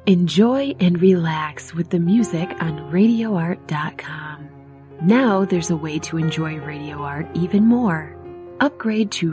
Enjoy and relax with the music on RadioArt.com. Now there's a way to enjoy Radio Art even more. Upgrade to